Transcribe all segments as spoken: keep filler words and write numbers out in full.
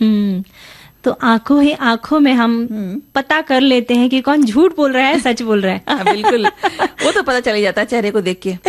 हम्म तो आंखों ही आंखों में हम पता कर लेते हैं कि कौन झूठ बोल रहा है, सच बोल रहा है। हाँ, बिल्कुल, वो तो पता चल ही जाता है चेहरे को देख के।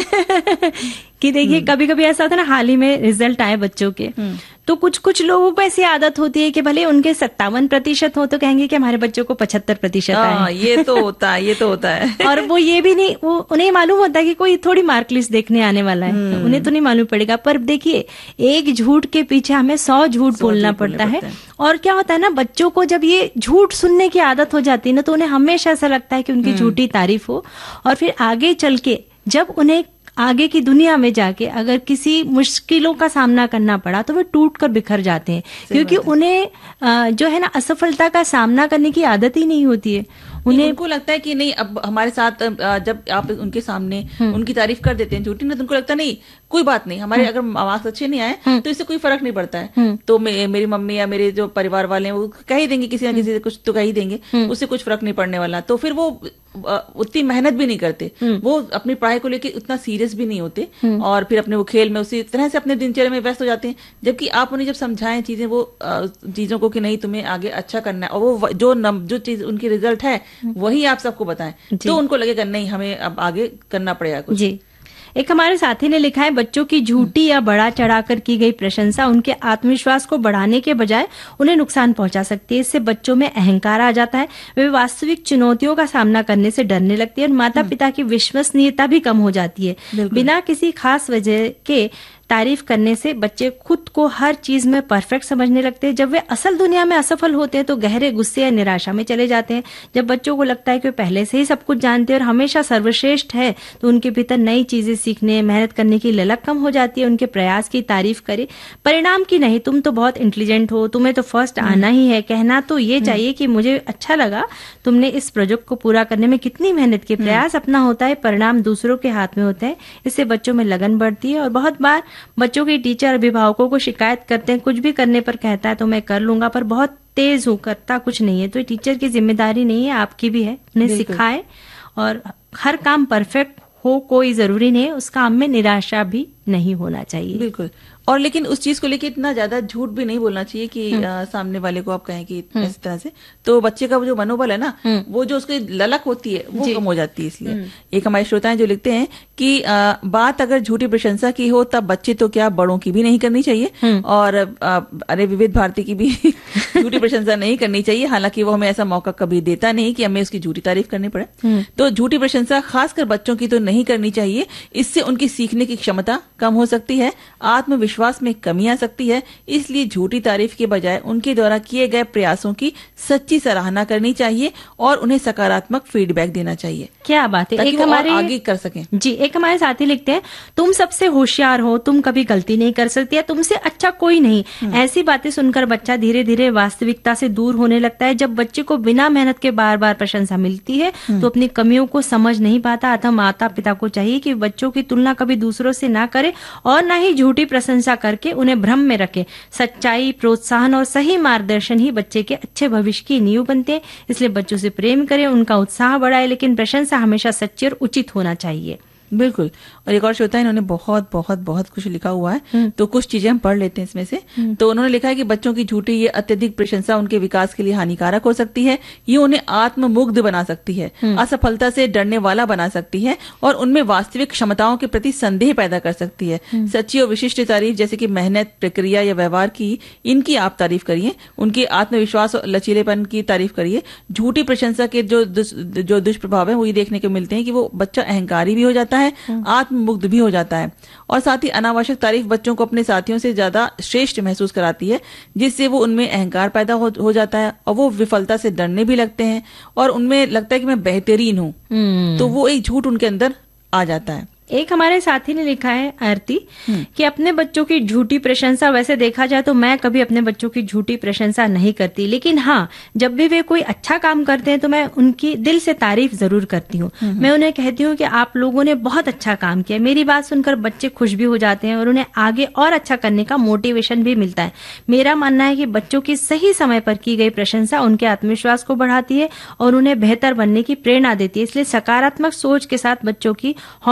कि देखिए कभी कभी ऐसा होता है ना, हाल ही में रिजल्ट आए बच्चों के, तो कुछ कुछ लोगों को ऐसी आदत होती है कि भले उनके सत्तावन प्रतिशत हो तो कहेंगे कि हमारे बच्चों को पचहत्तर प्रतिशत आए। ये तो होता है, ये तो होता है। और वो ये भी नहीं, वो उन्हें मालूम होता है कि कोई थोड़ी मार्क लिस्ट देखने आने वाला है, उन्हें तो नहीं मालूम पड़ेगा। पर देखिए एक झूठ के पीछे हमें सौ झूठ बोलना पड़ता है। और क्या होता है ना, बच्चों को जब ये झूठ सुनने की आदत हो जाती है ना, तो उन्हें हमेशा ऐसा लगता है कि उनकी झूठी तारीफ हो, और फिर आगे चल के जब उन्हें आगे की दुनिया में जाके अगर किसी मुश्किलों का सामना करना पड़ा तो वे टूट कर बिखर जाते हैं, क्योंकि उन्हें जो है ना असफलता का सामना करने की आदत ही नहीं होती है। उन्हें उनको लगता है कि नहीं, अब हमारे साथ जब आप उनके सामने उनकी तारीफ कर देते हैं झूठी ना, तो उनको लगता है नहीं कोई बात नहीं, हमारे अगर मार्क्स अच्छे नहीं आए तो इससे कोई फर्क नहीं पड़ता है, तो मे, मेरी मम्मी या मेरे जो परिवार वाले हैं वो कह ही देंगे, किसी ना किसी से कुछ तो कह ही देंगे, उससे कुछ फर्क नहीं पड़ने वाला। तो फिर वो उतनी मेहनत भी नहीं करते, वो अपनी पढ़ाई को लेकर उतना सीरियस भी नहीं होते, और फिर अपने वो खेल में उसी तरह से अपने दिनचर्या में व्यस्त हो जाते हैं। जबकि आप उन्हें जब समझाएं चीजें, वो चीजों को कि नहीं तुम्हें आगे अच्छा करना है, और वो जो नम, जो चीज उनकी रिजल्ट है वही आप सबको बताएं, तो उनको लगेगा नहीं हमें अब आगे करना पड़ेगा कुछ। जी। एक हमारे साथी ने लिखा है, बच्चों की झूठी या बढ़ा चढ़ाकर की गई प्रशंसा उनके आत्मविश्वास को बढ़ाने के बजाय उन्हें नुकसान पहुंचा सकती है। इससे बच्चों में अहंकार आ जाता है, वे वास्तविक चुनौतियों का सामना करने से डरने लगती है, और माता पिता की विश्वसनीयता भी कम हो जाती है। बिना किसी खास वजह के तारीफ करने से बच्चे खुद को हर चीज में परफेक्ट समझने लगते हैं। जब वे असल दुनिया में असफल होते हैं तो गहरे गुस्से या निराशा में चले जाते हैं। जब बच्चों को लगता है कि वे पहले से ही सब कुछ जानते हैं और हमेशा सर्वश्रेष्ठ है, तो उनके भीतर नई चीजें सीखने, मेहनत करने की ललक कम हो जाती है। उनके प्रयास की तारीफ करे, परिणाम की नहीं। तुम तो बहुत इंटेलिजेंट हो, तुम्हें तो फर्स्ट आना ही है। कहना तो ये चाहिए कि मुझे अच्छा लगा, तुमने इस प्रोजेक्ट को पूरा करने में कितनी मेहनत की। प्रयास अपना होता है, परिणाम दूसरों के हाथ में होता है। इससे बच्चों में लगन बढ़ती है। और बहुत बार बच्चों के टीचर अभिभावकों को शिकायत करते हैं, कुछ भी करने पर कहता है तो मैं कर लूंगा, पर बहुत तेज हूं, करता कुछ नहीं है। तो टीचर की जिम्मेदारी नहीं है, आपकी भी है, उन्हें सिखाए। और हर काम परफेक्ट हो कोई जरूरी नहीं है, उस काम में निराशा भी नहीं होना चाहिए। बिल्कुल। और लेकिन उस चीज को लेके इतना ज्यादा झूठ भी नहीं बोलना चाहिए कि आ, सामने वाले को आप कहें कि इस तरह से, तो बच्चे का वो जो मनोबल है ना, वो जो उसकी ललक होती है वो कम हो जाती है। इसलिए एक हमारे श्रोता हैं जो लिखते हैं कि आ, बात अगर झूठी प्रशंसा की हो तब बच्चे तो क्या बड़ों की भी नहीं करनी चाहिए, और आ, अरे विविध भारती की भी झूठी प्रशंसा नहीं करनी चाहिए, हालांकि वो हमें ऐसा मौका कभी देता नहीं कि हमें उसकी झूठी तारीफ करनी पड़े। तो झूठी प्रशंसा खासकर बच्चों की तो नहीं करनी चाहिए, इससे उनकी सीखने की क्षमता कम हो सकती है, आत्मविश्वास विश्वास में कमी आ सकती है। इसलिए झूठी तारीफ के बजाय उनके द्वारा किए गए प्रयासों की सच्ची सराहना करनी चाहिए और उन्हें सकारात्मक फीडबैक देना चाहिए। क्या बात है। एक हमारे आगे कर सकें। जी, एक हमारे साथी लिखते हैं, तुम सबसे होशियार हो, तुम कभी गलती नहीं कर सकती, तुमसे अच्छा कोई नहीं। ऐसी बातें सुनकर बच्चा धीरे धीरे वास्तविकता से दूर होने लगता है। जब बच्चे को बिना मेहनत के बार बार प्रशंसा मिलती है तो अपनी कमियों को समझ नहीं पाता। अतः माता पिता को चाहिए कि बच्चों की तुलना कभी दूसरों से ना करे और ना ही झूठी प्रशंसा करके उन्हें भ्रम में रखे। सच्चाई, प्रोत्साहन और सही मार्गदर्शन ही बच्चे के अच्छे भविष्य की नींव बनते हैं। इसलिए बच्चों से प्रेम करें, उनका उत्साह बढ़ाए, लेकिन प्रशंसा हमेशा सच्ची और उचित होना चाहिए। बिल्कुल। और एक और श्रोता है, इन्होंने बहुत बहुत बहुत कुछ लिखा हुआ है, तो कुछ चीजें हम पढ़ लेते हैं इसमें से। तो उन्होंने लिखा है कि बच्चों की झूठी ये अत्यधिक प्रशंसा उनके विकास के लिए हानिकारक हो सकती है। ये उन्हें आत्ममुग्ध बना सकती है, असफलता से डरने वाला बना सकती है और उनमें वास्तविक क्षमताओं के प्रति संदेह पैदा कर सकती है। सच्ची और विशिष्ट तारीफ जैसे कि मेहनत, प्रक्रिया या व्यवहार की, इनकी आप तारीफ करिए, उनके आत्मविश्वास और लचीलेपन की तारीफ करिए। झूठी प्रशंसा के जो जो दुष्प्रभाव है वो ये देखने को मिलते हैं कि वो बच्चा अहंकारी भी हो जाता है, आत्ममुग्ध भी हो जाता है, और साथ ही अनावश्यक तारीफ बच्चों को अपने साथियों से ज्यादा श्रेष्ठ महसूस कराती है, जिससे वो उनमें अहंकार पैदा हो, हो जाता है और वो विफलता से डरने भी लगते हैं और उनमें लगता है कि मैं बेहतरीन हूं, तो वो एक झूठ उनके अंदर आ जाता है। एक हमारे साथी ने लिखा है, आरती, कि अपने बच्चों की झूठी प्रशंसा, वैसे देखा जाए तो मैं कभी अपने बच्चों की झूठी प्रशंसा नहीं करती, लेकिन हाँ, जब भी वे कोई अच्छा काम करते हैं तो मैं उनकी दिल से तारीफ जरूर करती हूँ। मैं उन्हें कहती हूँ कि आप लोगों ने बहुत अच्छा काम किया। मेरी बात सुनकर बच्चे खुश भी हो जाते हैं और उन्हें आगे और अच्छा करने का मोटिवेशन भी मिलता है। मेरा मानना है कि बच्चों की सही समय पर की गई प्रशंसा उनके आत्मविश्वास को बढ़ाती है और उन्हें बेहतर बनने की प्रेरणा देती है। इसलिए सकारात्मक सोच के साथ बच्चों की हौसला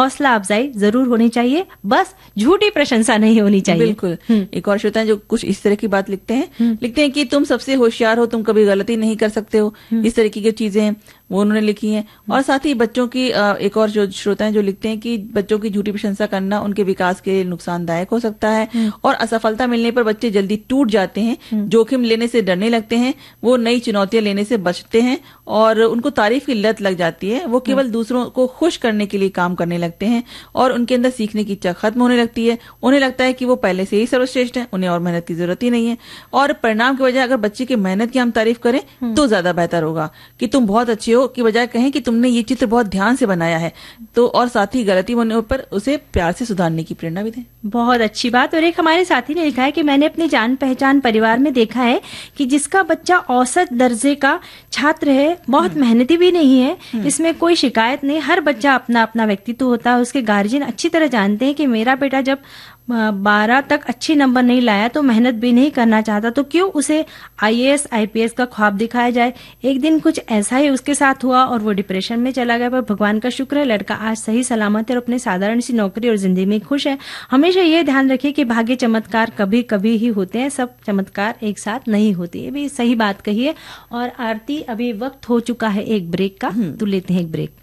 अफजाई जरूर होनी चाहिए, बस झूठी प्रशंसा नहीं होनी चाहिए। बिल्कुल। एक और श्रोता है जो कुछ इस तरह की बात लिखते हैं, लिखते हैं कि तुम सबसे होशियार हो, तुम कभी गलती नहीं कर सकते हो, इस तरीके की चीजें हैं वो उन्होंने लिखी हैं। और साथ ही बच्चों की एक और जो श्रोता हैं जो लिखते हैं कि बच्चों की झूठी प्रशंसा करना उनके विकास के लिए नुकसानदायक हो सकता है और असफलता मिलने पर बच्चे जल्दी टूट जाते हैं, जोखिम लेने से डरने लगते हैं, वो नई चुनौतियां लेने से बचते हैं और उनको तारीफ की लत लग जाती है। वो केवल दूसरों को खुश करने के लिए काम करने लगते हैं और उनके अंदर सीखने की इच्छा खत्म होने लगती है। उन्हें लगता है कि वो पहले से ही सर्वश्रेष्ठ है, उन्हें और मेहनत की जरूरत ही नहीं है। और परिणाम की वजह अगर बच्चे की मेहनत की हम तारीफ करें तो ज्यादा बेहतर होगा कि तुम बहुत अच्छे हो की बजाय कहें कि तुमने ये चित्र बहुत ध्यान से बनाया है। तो और साथ ही गलती होने पर उसे प्यार से सुधारने की प्रेरणा भी दें। बहुत अच्छी बात। और एक हमारे साथी ने लिखा है कि मैंने अपनी जान पहचान परिवार में देखा है कि जिसका बच्चा औसत दर्जे का छात्र है, बहुत मेहनती भी नहीं है, इसमें कोई शिकायत नहीं, हर बच्चा अपना अपना व्यक्तित्व होता है, उसके गार्जियन अच्छी तरह जानते हैं कि मेरा बेटा जब बारह तक अच्छी नंबर नहीं लाया तो मेहनत भी नहीं करना चाहता, तो क्यों उसे आईएएस आईपीएस का ख्वाब दिखाया जाए। एक दिन कुछ ऐसा ही उसके साथ हुआ और वो डिप्रेशन में चला गया, पर भगवान का शुक्र है लड़का आज सही सलामत है और अपने साधारण सी नौकरी और जिंदगी में खुश है। हमेशा ये ध्यान रखिए कि भाग्य चमत्कार कभी कभी ही होते हैं, सब चमत्कार एक साथ नहीं होते। ये भी सही बात कही है। और आरती, अभी वक्त हो चुका है एक ब्रेक का, तो लेते हैं एक ब्रेक।